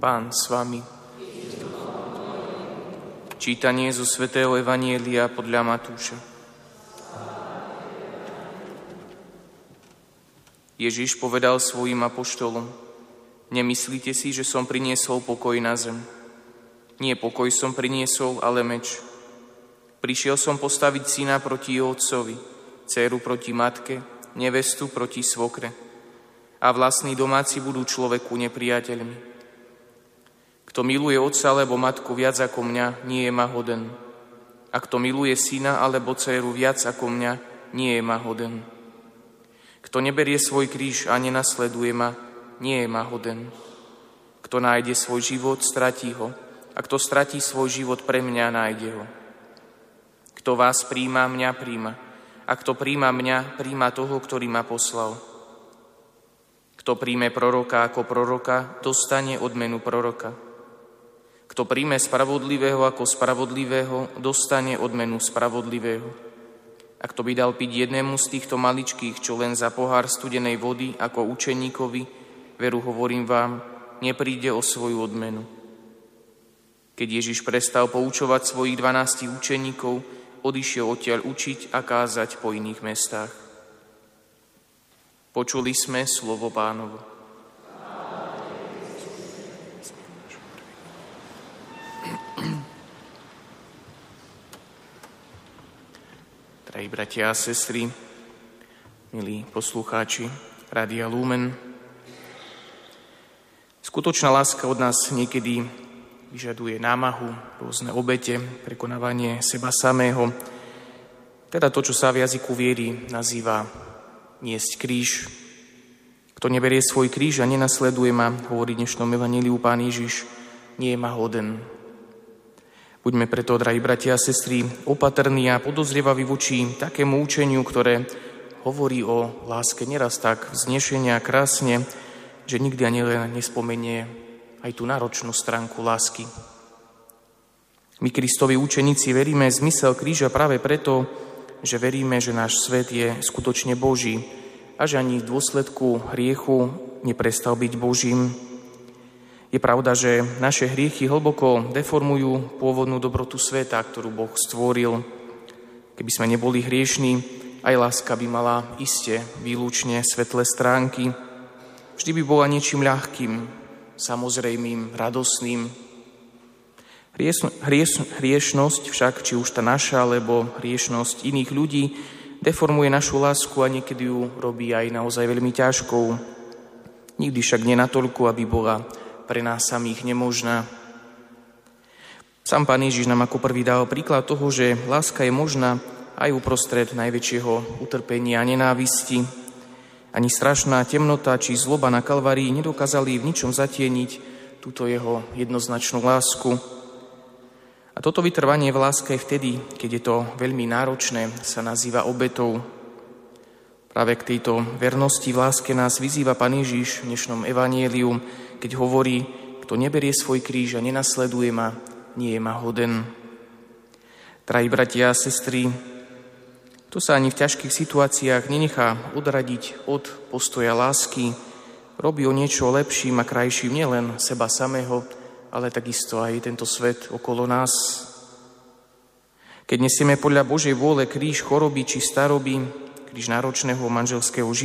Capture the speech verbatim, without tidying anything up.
Pán s vami. Čítanie zo svätého Evanjelia podľa Matúša. Ježiš povedal svojim apoštolom: Nemyslíte si, že som priniesol pokoj na zem. Nie pokoj som priniesol, ale meč. Prišiel som postaviť syna proti otcovi, dcéru proti matke, nevestu proti svokre. A vlastní domáci budú človeku nepriateľmi. Kto miluje otca alebo matku viac ako mňa, nie je ma hoden. A kto miluje syna alebo dcéru viac ako mňa, nie je ma hoden. Kto neberie svoj kríž a nenasleduje ma, nie je ma hoden. Kto nájde svoj život, stratí ho. A kto stratí svoj život pre mňa, nájde ho. Kto vás príjma, mňa príjma. A kto príjma mňa, príjma toho, ktorý ma poslal. Kto príjme proroka ako proroka, dostane odmenu proroka. Kto príjme spravodlivého ako spravodlivého, dostane odmenu spravodlivého. A kto by dal piť jednému z týchto maličkých, čo len za pohár studenej vody, ako učeníkovi, veru hovorím vám, nepríde o svoju odmenu. Keď Ježiš prestal poučovať svojich dvanástich učeníkov, odišiel odtiaľ učiť a kázať po iných mestách. Počuli sme slovo Pánovo. Drahí bratia a sestry, milí poslucháči Rádia Lumen, skutočná láska od nás niekedy vyžaduje námahu, rôzne obete, prekonávanie seba samého, teda to, čo sa v jazyku viery nazýva niesť kríž. Kto neberie svoj kríž a nenasleduje ma, hovorí dnešnom evanjeliu Pán Ježiš, nie je ma hoden. Buďme preto, drahí bratia a sestry, opatrní a podozrievaví voči takému učeniu, ktoré hovorí o láske neraz tak vznešene a krásne, že nikdy ani len nespomenie aj tú náročnú stránku lásky. My, Kristovi učeníci, veríme zmysel kríža práve preto, že veríme, že náš svet je skutočne Boží a že ani v dôsledku hriechu neprestal byť Božím. Je pravda, že naše hriechy hlboko deformujú pôvodnú dobrotu sveta, ktorú Boh stvoril. Keby sme neboli hriešní, aj láska by mala iste výlučne svetlé stránky. Vždy by bola niečím ľahkým, samozrejmým, radosným. Hries, hries, hriešnosť však, či už tá naša, alebo hriešnosť iných ľudí, deformuje našu lásku a niekedy ju robí aj naozaj veľmi ťažkou. Nikdy však nie natoľko, aby bola pre nás samých nemožná. Sám Pán Ježiš nám ako prvý dal príklad toho, že láska je možná aj uprostred najväčšieho utrpenia a nenávisti. Ani strašná temnota či zloba na Kalvárii nedokázali v ničom zatieniť túto jeho jednoznačnú lásku. A toto vytrvanie v láske vtedy, keď je to veľmi náročné, sa nazýva obetou. Práve k tejto vernosti v láske nás vyzýva Pán Ježiš v dnešnom evanjeliu, keď hovorí, kto neberie svoj kríž a nenasleduje ma, nie je ma hoden. Drahí bratia a sestry, kto sa ani v ťažkých situáciách nenechá odradiť od postoja lásky, robí o niečo lepším a krajším nielen seba samého, ale takisto aj tento svet okolo nás. Keď nesieme podľa Božej vôle kríž choroby či staroby, kríž náročného manželského života,